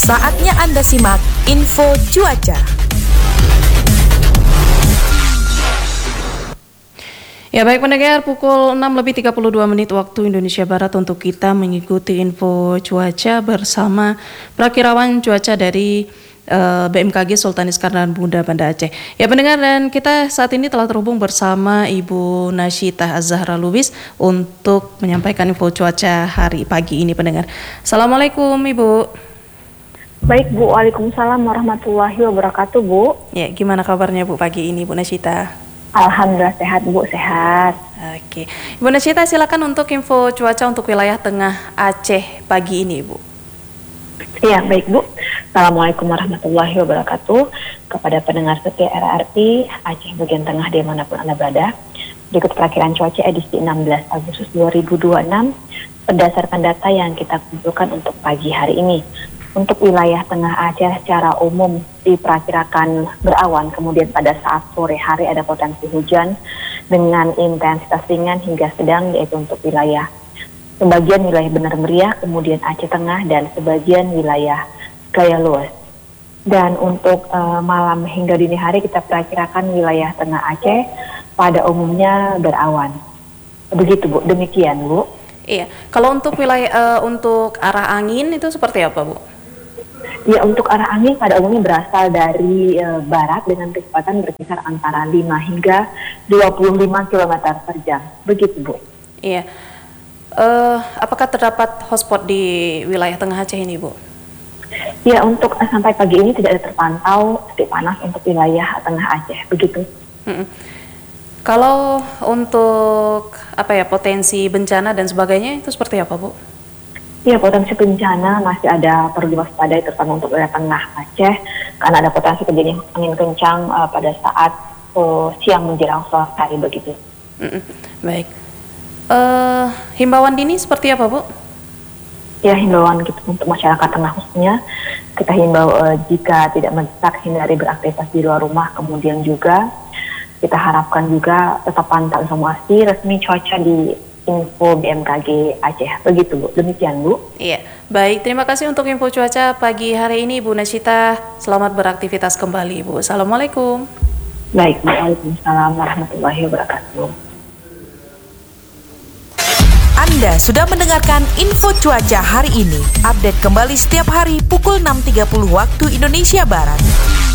Saatnya Anda simak info cuaca. Ya baik pendengar, pukul 6:32 waktu Indonesia Barat untuk kita mengikuti info cuaca bersama Prakirawan Cuaca dari BMKG Sultan Iskandar Muda Banda Aceh. Ya pendengar, dan kita saat ini telah terhubung bersama Ibu Nasyitah Az-Zahra Lubis untuk menyampaikan info cuaca hari pagi ini pendengar. Assalamualaikum Ibu. Baik Bu, waalaikumsalam warahmatullahi wabarakatuh Bu. Ya, gimana kabarnya Bu pagi ini Bu Nasyitah? Alhamdulillah sehat Bu, sehat. Oke, Ibu Nasyitah silakan untuk info cuaca untuk wilayah tengah Aceh pagi ini Bu. Iya baik Bu. Assalamualaikum warahmatullahi wabarakatuh. Kepada pendengar setia RRI Aceh bagian tengah dimanapun Anda berada, berikut perakiran cuaca edisi 16 Agustus 2026 berdasarkan data yang kita kumpulkan untuk pagi hari ini. Untuk wilayah tengah Aceh secara umum diperkirakan berawan, kemudian pada saat sore hari ada potensi hujan dengan intensitas ringan hingga sedang, yaitu untuk wilayah sebagian wilayah Benar Meriah, kemudian Aceh Tengah, dan sebagian wilayah Gaya Luas. Dan untuk malam hingga dini hari kita perkirakan wilayah tengah Aceh pada umumnya berawan. Begitu Bu, demikian Bu. Iya, kalau untuk wilayah untuk arah angin itu seperti apa Bu? Ya, untuk arah angin pada umumnya berasal dari barat dengan kecepatan berkisar antara 5 hingga 25 km per jam. Begitu Bu. Iya. Apakah terdapat hotspot di wilayah tengah Aceh ini Bu? Ya, untuk sampai pagi ini tidak ada terpantau titik panas untuk wilayah tengah Aceh. Begitu. Kalau untuk potensi bencana dan sebagainya itu seperti apa Bu? Ya, potensi bencana masih ada, perlu diwaspadai terutama untuk wilayah tengah Aceh karena ada potensi kejadian angin kencang pada saat siang menjelang sore hari begitu. Baik. Himbauan dini seperti apa Bu? Ya, himbauan gitu untuk masyarakat tengah khususnya kita himbau jika tidak mendesak hindari beraktivitas di luar rumah, kemudian juga kita harapkan juga tetap pantau informasi resmi cuaca di info BMKG Aceh. Begitu Bu, demikian Bu. Iya, baik, terima kasih untuk info cuaca pagi hari ini Bu Nasyitah. Selamat beraktivitas kembali Bu. Assalamualaikum. Baik, waalaikumsalam warahmatullahi wabarakatuh. Anda sudah mendengarkan info cuaca hari ini. Update kembali setiap hari pukul 6.30 waktu Indonesia Barat.